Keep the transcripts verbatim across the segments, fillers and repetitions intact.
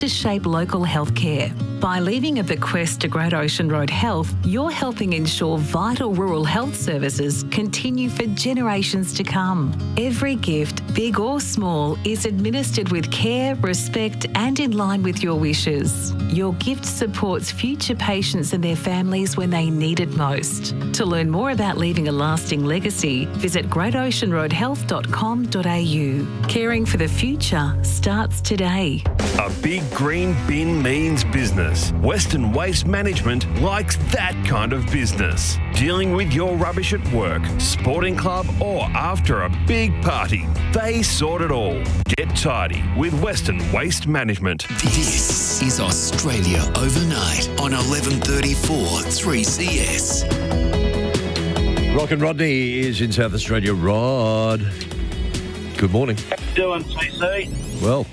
to shape local healthcare. By leaving a bequest to Great Ocean Road Health, you're helping ensure vital rural health services continue for generations to come. Every gift, big or small, is administered with care, respect and in line with your wishes. Your gift supports future patients and their families when they need it most. To learn more about leaving a lasting legacy, visit great ocean road health dot com dot a u. Caring for the future starts today. A big green bin means business. Western Waste Management likes that kind of business. Dealing with your rubbish at work, sporting club or after a big party, they sort it all. Get tidy with Western Waste Management. This is Australia Overnight on eleven thirty-four three C S. Rock and Rodney is in South Australia. Rod, good morning. How you doing, C C? Well,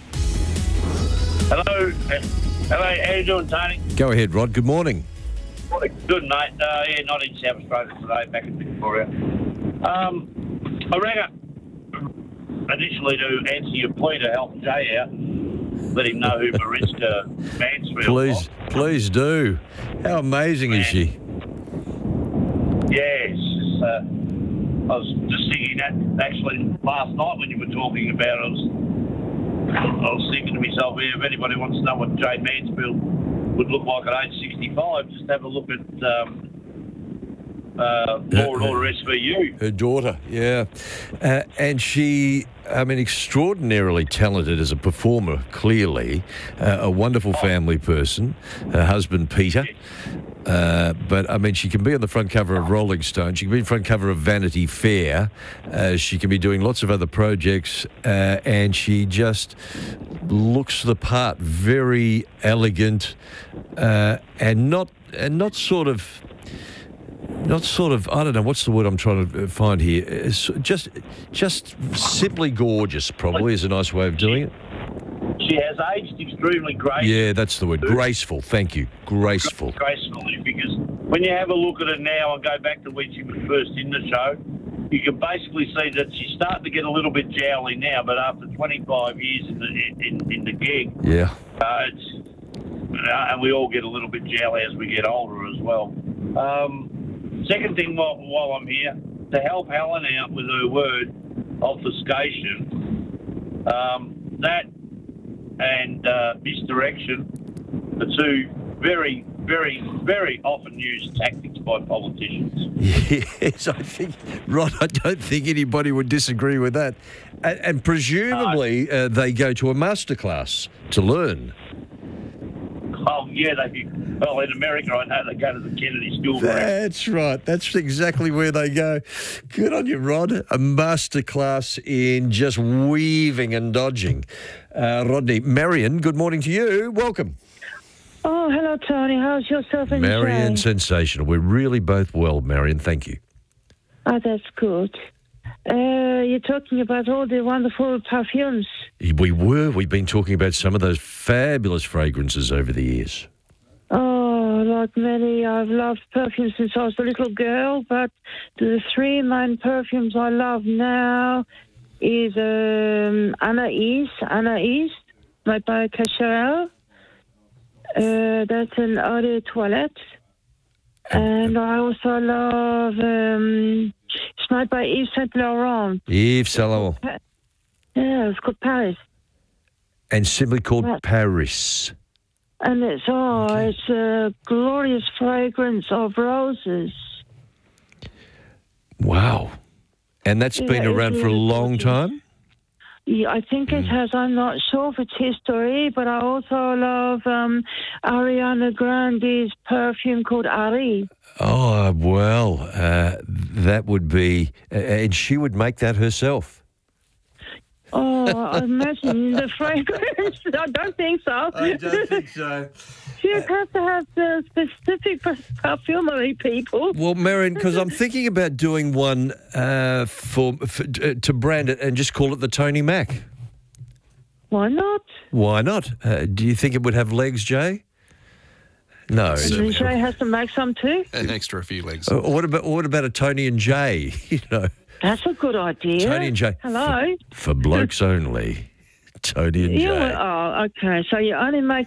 hello. Hello, how you doing, Tony? go ahead, Rod. Good morning. Good, mate. Uh, yeah, not in South Australia today, back in Victoria. Um, I rang up initially to answer your plea to help Jay out, let him know who Mariska Mansfield Please, was. please do. How amazing is she? Yeah, it's just, uh, I was just thinking that actually last night when you were talking about it, I was, I was thinking to myself, yeah, if anybody wants to know what Jay Mansfield would look like at age sixty-five, just have a look at um, uh, Law and Order S V U. Her daughter, yeah. Uh, and she, I mean, extraordinarily talented as a performer, clearly. Uh, a wonderful family person. Her husband, Peter. Uh, but, I mean, she can be on the front cover of Rolling Stone. She can be on the front cover of Vanity Fair. Uh, she can be doing lots of other projects. Uh, and she just looks the part. Very elegant uh, and not and not sort of... Not sort of, I don't know, what's the word I'm trying to find here? It's just just simply gorgeous, probably, is a nice way of doing it. She has aged extremely gracefully. Yeah, that's the word. Graceful, thank you. Graceful. Gracefully, because when you have a look at her now and go back to when she was first in the show, you can basically see that she's starting to get a little bit jowly now, but after twenty-five years in the, in, in the gig, Yeah. uh, it's, uh, and we all get a little bit jowly as we get older as well. Um, Second thing while, while I'm here, to help Helen out with her word, obfuscation, um, that and uh, misdirection are two very, very, very often used tactics by politicians. Yes, I think, Rod, I don't think anybody would disagree with that. And, and presumably uh, they go to a masterclass to learn. Oh, yeah, they well, in America, I know they go to the Kennedy School. That's right. That's exactly where they go. Good on you, Rod. A masterclass in just weaving and dodging. Uh, Rodney, Marion, good morning to you. Welcome. Oh, hello, Tony. How's yourself and Marion, Jay? sensational. We're really both well, Marion. Thank you. Oh, that's good. Uh, you're talking about all the wonderful perfumes. We were. We've been talking about some of those fabulous fragrances over the years. Oh, like many, I've loved perfumes since I was a little girl, but the three main perfumes I love now is um, Anaïs, Anaïs, made by Cacharel. Uh, that's an eau de toilette. And I also love, um, it's made by Yves Saint Laurent. Yves Saint Laurent. Yeah, it's called Paris. And simply called Right. Paris. And it's, oh, okay. It's a glorious fragrance of roses. Wow. And that's Yeah, been around it for a is long gorgeous. time? Yeah, I think it has. I'm not sure of its history, but I also love um, Ariana Grande's perfume called Ari. Oh, well, uh, that would be... Uh, and she would make that herself. Oh, I imagine the fragrance. I don't think so. I don't think so. You have to have the specific perfumery people. Well, Marion, because I'm thinking about doing one uh, for, for uh, to brand it and just call it the Tony Mac. Why not? Why not? Uh, do you think it would have legs, Jay? No. And Jay has to make some too. An extra few legs. Uh, what about what about a Tony and Jay? You know, That's a good idea. Tony and Jay. Hello. For, for blokes only. Tony and Jay. You, oh, okay. So you only make